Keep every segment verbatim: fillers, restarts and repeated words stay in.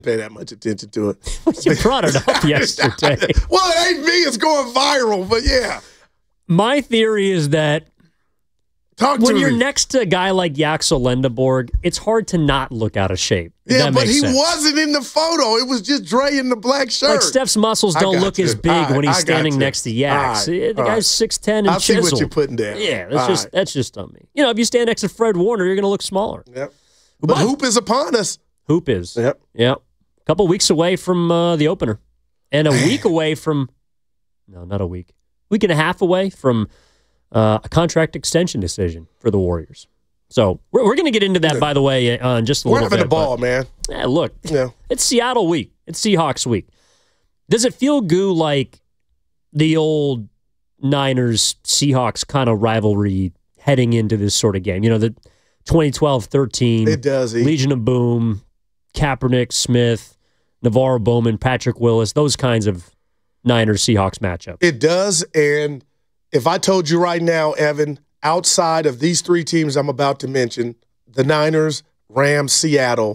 pay that much attention to it. You brought it up yesterday. Well, it ain't me. It's going viral, but yeah. My theory is that Talk when to you're me. next to a guy like Yaxel Lendeborg, it's hard to not look out of shape. if Yeah, that but makes he sense. wasn't in the photo. It was just Dre in the black shirt. Like Steph's muscles I don't got look you. as big All right, when he's I got standing you. next to Yax. All right, the all guy's right. six ten and I see chiseled. what you're putting down. Yeah, that's All just right. that's just on me. You know, if you stand next to Fred Warner, you're going to look smaller. Yep. But Hoop is upon us. Hoop is. Yep. Yep. A couple weeks away from uh, the opener, and a week away from. No, not a week. Week and a half away from uh, a contract extension decision for the Warriors. So we're, we're going to get into that, by the way, uh, in just a We're little bit. having the ball, but, man. Yeah, look, Yeah. it's Seattle week. It's Seahawks week. Does it feel goo like the old Niners Seahawks kind of rivalry heading into this sort of game? You know, the twenty twelve thirteen It does. E. Legion of Boom, Kaepernick, Smith, Navarro Bowman, Patrick Willis, those kinds of Niners Seahawks matchup. It does. And if I told you right now, Evan, outside of these three teams I'm about to mention, the Niners, Rams, Seattle,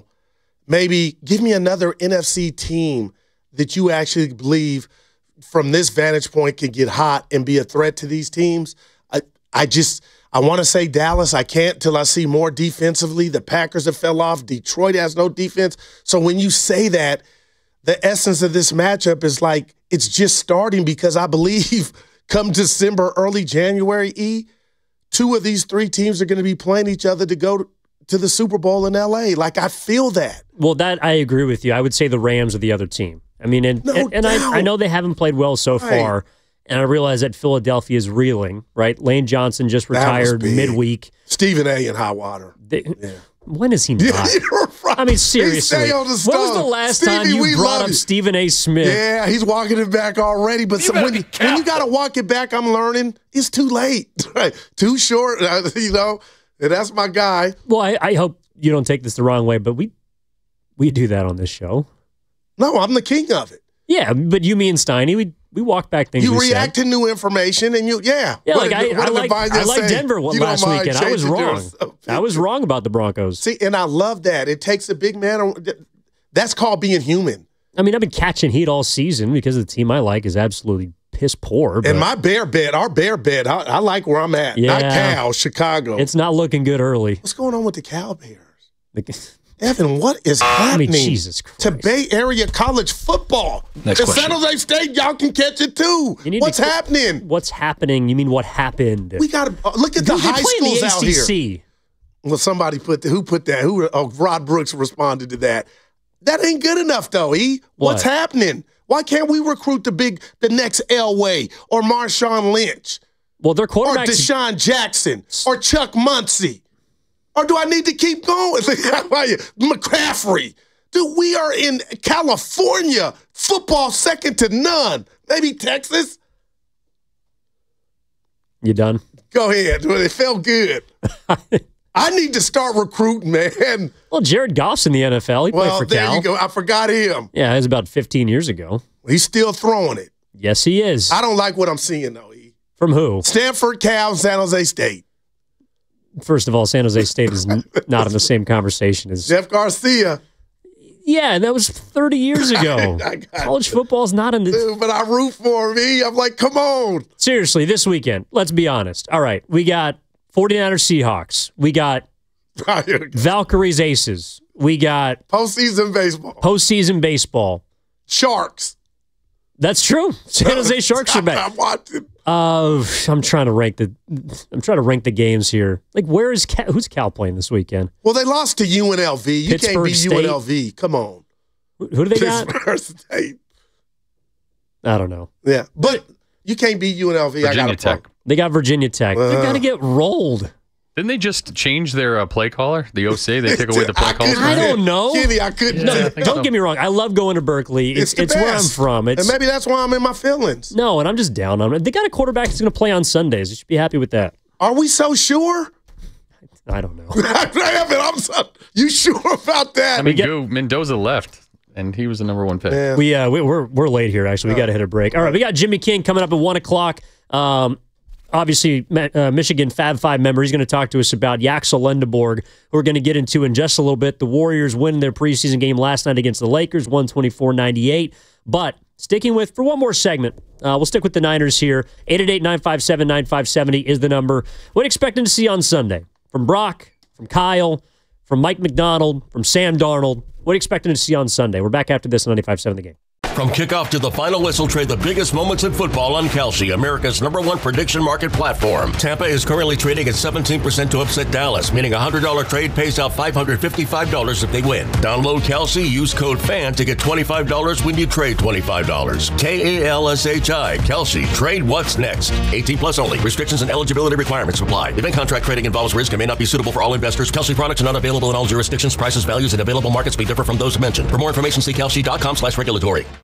maybe give me another N F C team that you actually believe from this vantage point can get hot and be a threat to these teams. I, I just, I want to say Dallas. I can't till I see more defensively. The Packers have fell off. Detroit has no defense. So when you say that, the essence of this matchup is like it's just starting because I believe come December, early January, E, two of these three teams are going to be playing each other to go to the Super Bowl in L A. Like, I feel that. Well, that I agree with you. I would say the Rams are the other team. I mean, and, No and, and I, doubt. I know they haven't played well so Right. far, and I realize that Philadelphia is reeling, right? Lane Johnson just That was retired big. midweek. Stephen A. in hot water. They, Yeah. When is he not? You're right. I mean, He seriously. stay on the When was stove. the last Stevie, time you we brought love up you. Stephen A. Smith? Yeah, he's walking it back already. But some, when, when you got to walk it back, I'm learning it's too late. Too short, you know. And that's my guy. Well, I, I hope you don't take this the wrong way, but we we do that on this show. No, I'm the king of it. Yeah, but you, me, and Steiny, we we walk back things. You we react said. to new information, and you, yeah. Yeah, What like did- I, what I did like Vanya I like say? Denver You don't last mind weekend. I was changing wrong. your- I was wrong about the Broncos. See, and I love that. It takes a big man. That's called being human. I mean, I've been catching heat all season because the team I like is absolutely piss poor. But And my bear bet, our bear bet, I, I like where I'm at. Not Yeah. Cal, Chicago. it's not looking good early. What's going on with the Cal Bears? Like, Evan, what is I happening mean, Jesus Christ. to Bay Area college football? Next and question. San Jose State, y'all can catch it too. You need What's to- happening? What's happening? You mean what happened? We got to look at the Dude, they high play in schools the out A C here. C. Well, somebody put the, who put that? Who? Oh, Rod Brooks responded to that. That ain't good enough, though. E, what's What? happening? Why can't we recruit the big, the next Elway or Marshawn Lynch Well, their or quarterback. Deshaun Jackson or Chuck Muncie? Or do I need to keep going? McCaffrey. Dude, we are in California. Football second to none. Maybe Texas. You done? Go ahead. Well, it felt good. I need to start recruiting, man. Well, Jared Goff's in the N F L. He Well, played for there Cal. you go. I forgot him. Yeah, it was about fifteen years ago. He's still throwing it. Yes, he is. I don't like what I'm seeing, though. E. From who? Stanford, Cal, San Jose State. First of all, San Jose State is n- not in the same conversation as. Jeff Garcia. Yeah, that was thirty years ago. I got College football is not in the. Dude, but I root for him, E. I'm like, come on. Seriously, this weekend, let's be honest. All right, we got 49ers Seahawks. We got Valkyrie's Aces. We got Postseason baseball. postseason baseball. Sharks. That's true. San Jose Sharks are back. I'm watching. Uh, I'm trying to rank the. I'm trying to rank the games here. Like, where is Cal, who's Cal playing this weekend? Well, they lost to U N L V. You Pittsburgh can't be State. U N L V. Come on. Who, who do they got? Pittsburgh State. I don't know. Yeah, but you can't beat U N L V. I Virginia got a Tech. Tech. They got Virginia Tech. They're Uh. gonna get rolled. Didn't they just change their uh, play caller? The O C? They took away the play I caller? couldn't- I don't know. Kenny, I couldn't. Yeah, tell. I think Don't so. get me wrong. I love going to Berkeley. It's It's it's, the where I'm best. from. It's And maybe that's why I'm in my feelings. no, and I'm just down on it. They got a quarterback that's going to play on Sundays. You should be happy with that. Are we so sure? I don't know. I'm so, you sure about that? I mean, get- go, Mendoza left, and he was the number one pick. Yeah. We uh we, we're we're late here. Actually, we got to hit a break. All right, we got Jimmy King coming up at one o'clock. Um, obviously, uh, Michigan Fab Five member. He's going to talk to us about Yaxel Lendeborg, who we're going to get into in just a little bit. The Warriors win their preseason game last night against the Lakers, one twenty-four ninety-eight. But sticking with, for one more segment, uh, we'll stick with the Niners here. eight eight eight, nine five seven, nine five seven zero is the number. What are you expecting to see on Sunday? From Brock, from Kyle, from Mike McDonald, from Sam Darnold. What are you expecting to see on Sunday? We're back after this on ninety-five seven The Game. From kickoff to the final whistle, trade the biggest moments in football on Kalshi, America's number one prediction market platform. Tampa is currently trading at seventeen percent to upset Dallas, meaning a one hundred dollars trade pays out five hundred fifty-five dollars if they win. Download Kalshi, use code FAN to get twenty-five dollars when you trade twenty-five dollars. K A L S H I, Kalshi. Trade what's next. eighteen plus only. Restrictions and eligibility requirements apply. Event contract trading involves risk and may not be suitable for all investors. Kalshi products are not available in all jurisdictions. Prices, values, and available markets may differ from those mentioned. For more information, see kalshi dot com slash regulatory.